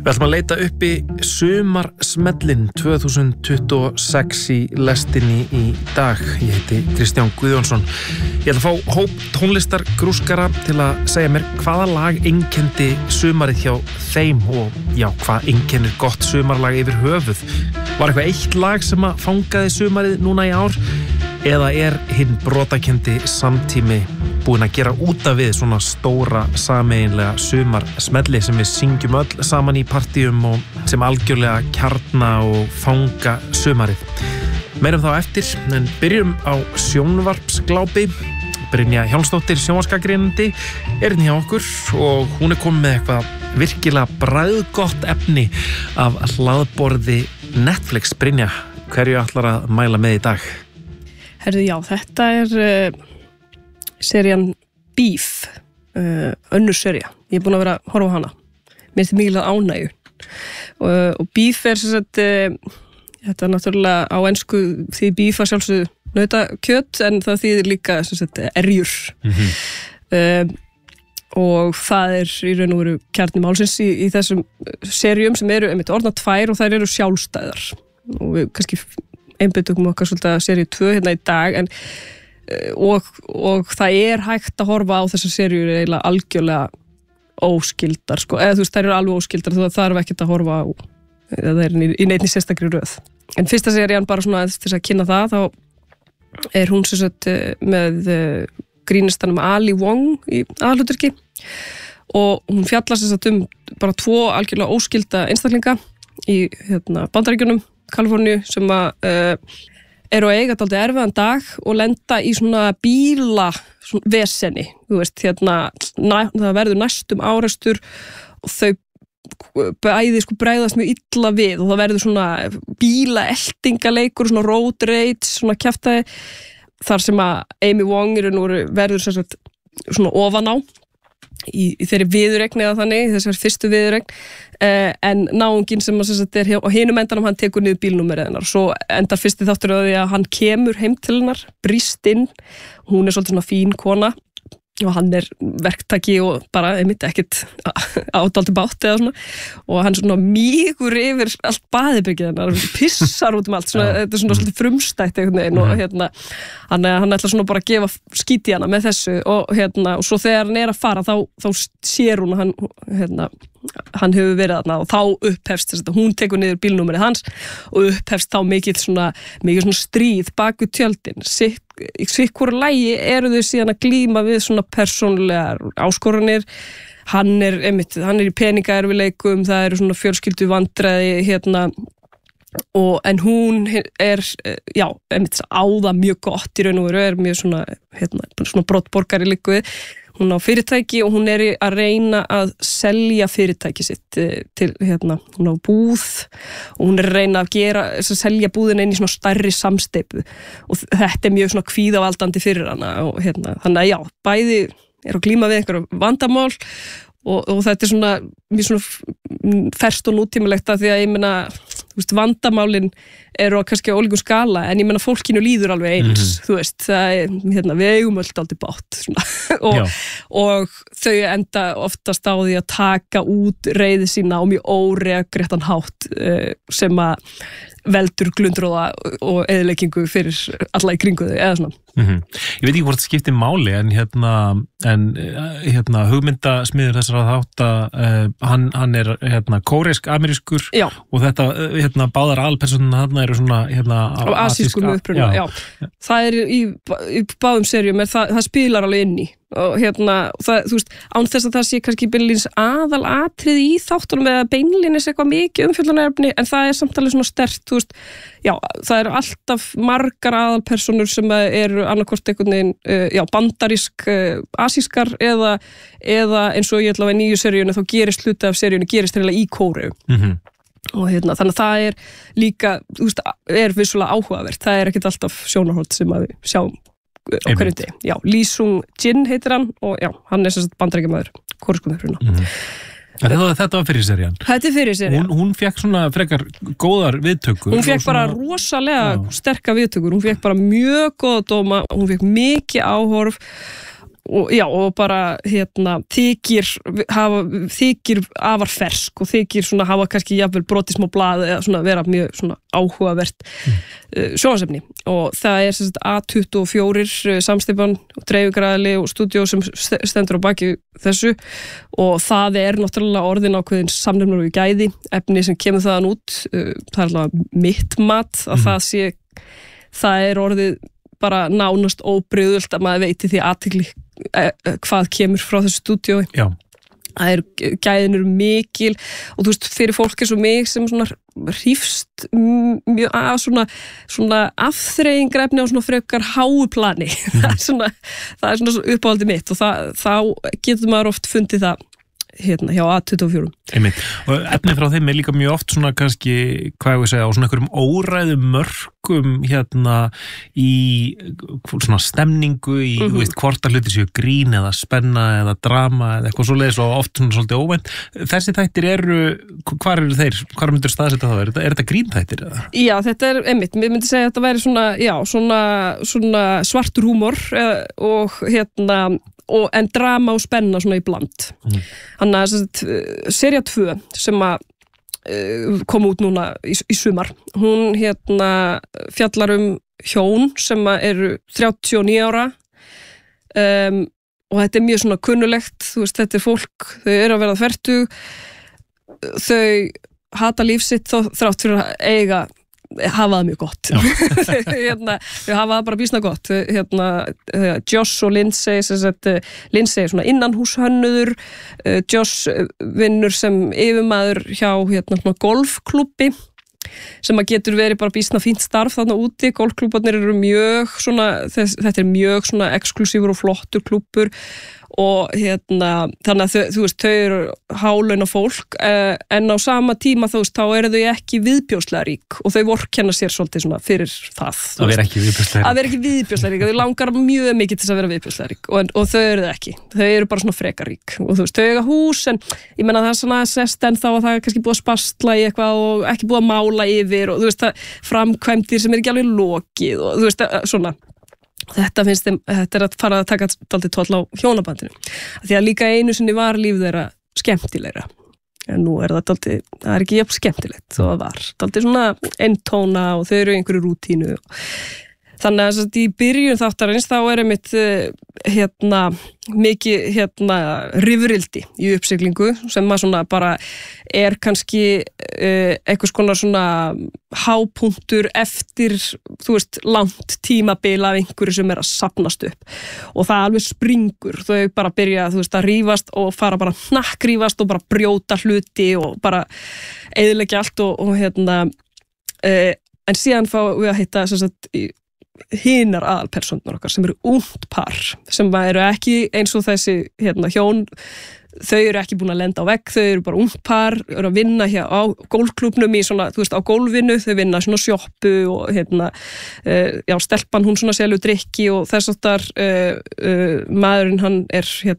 Við ætlum að leita uppi sumarsmellin 2026 í lestinni í dag. Ég heiti Kristján Guðjónsson. Ég ætla að fá hóp tónlistargrúskara til að segja mér hvaða lag einkenndi sumarið hjá þeim og hvað einkennir gott sumarlag yfir höfuð. Var eitthvað eitt lag sem að fangaði sumarið núna í ár? Eða hinn brotakendi samtími búinn að gera út af við svona stóra sameiginlega sumarsmelli sem við syngjum öll saman í partíum og sem algjörlega kjarna og fanga sumarið. Meirum þá eftir, en byrjum á sjónvarpsglápi. Brynja Hjálmsdóttir, sjónvarpsgagnrýnandi, hérna hjá okkur og hún komin með eitthvað virkilega bragðgott efni af hlaðborði Netflix. Brynja, hverju ætlar að mæla með í dag? Herðu, þetta serían Beef, önnur sería. Ég búin að vera að horfa á hana. Mér finnst mikil ánægju. Og Beef sem sagt, þetta náttúrulega á ensku því Beef að sjálfsögðu nautakjöt, en það þýðir líka sem sagt erjur. Og það í raun og veru kjarni málsins í þessum seríum sem eru einmitt orðnar 2 og þær eru sjálfstæðar. Og við kannski einbeitum okkar svolítið að seríu 2 hérna í dag, en og það hægt að horfa á þessar seríur eiginlega algjörlega óskildar, sko, eða þú veist, þær eru alveg óskildar, það þarf ekkert að horfa á það í neinni sérstakri röð. En fyrsta serían bara svona til að kynna það, þá hún sem sagt með grínistanum Ali Wong í aðalhlutverki og hún fjallar sem sagt bara 2 algjörlega óskilda einstaklinga í Bandaríkjunum, Kaliforníu, sem að eru að eiga dálítið erfiðan dag og lenda í svona bílavesenni, þú veist, það verður næstum árekstur og þau bæði bregðast mjög illa við og það verður svona bílaeltingaleikur, svona road rage, svona kjaftaði, þar sem að Amy Wong verður sem sagt svona ofan á í þeirri viðuregn eða þannig, þessar fyrstu viðuregn, en náunginn sem á hinum endanum, hann tekur niður bílnúmerið hennar. Svo endar fyrsti þáttur á því að hann kemur heim til hennar, brýst inn, hún svolítið svona fín kona og hann verktaki og bara einmitt ekkert ádáldi bátt eða svona, og hann svona mýgur yfir allt baðherbergið hennar, pissar út allt svona, þetta svona svolítið frumstætt einhvern veginn og hann ætlar svona bara að gefa skít í hana með þessu og og svo þegar hann að fara þá sér hún að hann hefur verið þarna og þá upphefst þess að hún tekur niður bílnúmerið hans og upphefst þá mikið svona stríð bak við tjöldin. Í hvora lagi eru þau síðan að glíma við svona persónulegar áskoranir. Hann í peningaerfileikum, það eru svona fjölskyldu vandræði en hún einmitt á það mjög gott í raun og veru, mjög svona brottborgari líku við. Hún á fyrirtæki og hún að reyna að selja fyrirtæki sitt til, hún á búð og hún að reyna að selja búðin inn í svona stærri samsteypu og þetta mjög svona kvíðavaldandi fyrir hana og þannig að bæði að glíma við einhverjum vandamál og þetta svona mjög svona ferskt og nútímalegt að því að ég meina, þú veist, vandamálin eru kannski á ólíkum skala, en ég meina fólkinu líður alveg eins, þú veist, það við eigum öll dálítið bátt svona og þau enda oftast á því að taka út reiði sína á mjög óregréttan hátt sem að veldur glundróða og eyðileggingu fyrir alla í kringu þau eða svona. Ég veit ekki hvort það skiptir máli, en hugmyndasmiður þessara þátta, hann kóreisk-amerískur og þetta báðar aðalpersónuna þarna eru svona á asískum uppruna, það í báðum seríum það spilar alveg inn í og það, þú veist, án þess að það sé kannski beinlínis aðalatrið í þáttunum eða beinlínis eitthvað mikið umfjöllunarefni, en það samtalið svona sterkt, þú veist, það eru alltaf margar aðalpersónur sem eru annarkvort einhvern veginn, bandarísk, asískar eða eins og ég ætla að í nýju seríunni þá gerist hluti af seríunni reynilega í Kóreu. Og þannig að það líka, þú veist, vissulega áhugavert, það ekkert alltaf sjónarhort sem að við sjáum á hverjum degi. Lee Sung-jin heitir hann og hann sem sagt bandaríkjamaður, kóreskum uppruna. Þetta var fyrir serían. Þetta fyrir serían. Hún fekk svona frekar góðar viðtökur. Hún fekk bara rosalega sterka viðtökur. Hún fekk bara mjög góða dóma, hún fekk mikið áhorf og bara þykir afar fersk og þykir svona hafa kannski jafnvel brotið smá blað eða svona vera mjög svona áhugavert sjónvarpsefni og það sem sagt A24 samsteypan og dreifigraðli og stúdíó sem stendur á baki þessu og það náttúrulega orðin ákveðin samnefnur við gæði, efni sem kemur þaðan út það alveg mitt mat að það orðið bara nánast óbrigðult að maður veiti því athygli hvað kemur frá þessu stúdíói. Já. Gæðin eru mikil og þú veist, fyrir fólk eins og mig sem svona hrífst mjög að svona afþreyingrefni á svona frekar háu plani. Það er svona uppáhaldið mitt og þá getur maður oft fundið það hjá A24. Einmitt. Og efnið frá þeim líka mjög oft svona kannski, hvað ég segja, á svona einhverjum óræðum mörkum í svona stemningu í, þú veist, hvort að hluti séu grín eða spenna eða drama eða eitthvað svoleiðis og oft svona svolítið óvænt. Þessi þættir hvar eru þeir? Hvar myndir staðsetja það? Er þetta grínþættir? Já, þetta einmitt. Mér myndi segja að þetta væri svona svartur húmor og en drama og spenna svona í bland. Þannig að sería 2 sem að kom út núna í sumar, hún fjallar hjón sem eru 39 ára og þetta mjög svona kunnulegt, þú veist, þetta fólk, þau eru að verða fertug, þau hata líf sitt þrátt fyrir að hafa það mjög gott þau hafa það bara býsna gott Josh og Lindsay Lindsay er svona innanhúshönnuður Josh vinnur sem yfirmaður hjá golfklúbbi sem að getur verið bara býsna fínt starf þarna úti, golfklúbarnir eru mjög svona, þetta mjög svona exklusífur og flottur klúbbur og þannig að þú veist, þau eru hálauna fólk en á sama tíma þá eru þau ekki viðbjóðslega rík og þau vorkenna sér svolítið svona fyrir það að vera ekki viðbjóðslega rík þau langar mjög mikið til þess að vera viðbjóðslega rík og þau eru það ekki, þau eru bara svona frekar rík og þú veist, þau eiga hús en ég menna það er svona sest en þá að það er kannski búið að spastla í eitthvað og ekki búið að mála yfir og þú veist, það framkvæmdir sem ekki alveg lokið og þú veist, svona þetta er að fara að taka dálítið toll á hjónabandinu því að líka einu sinni var líf þeirra skemmtilegra en nú það er ekki jafn skemmtilegt þó það var dálítið svona eintóna og þau eru einhverju rútínu þannig að í byrjun þáttarins þá einmitt mikið rifrildi í uppsiglingu sem maður svona bara kannski einhvers konar svona hápunktur eftir, þú veist, langt tímabil af einhverju sem að safnast upp og það alveg springur, þau bara byrja, þú veist, að rífast og fara bara hnakkrífast og bara brjóta hluti og bara eyðileggja allt og en síðan fá við að hitta hinar aðalpersónur okkar sem eru ungt par sem eru ekki eins og þessi hjón, þau eru ekki búin að lenda á vegg, þau eru bara ungt par, eru að vinna hér á gólfklúbnum í svona, þú veist, á gólfinu, þau vinna svona sjoppu og stelpan hún svona selur drykki og þess aftar maðurinn hann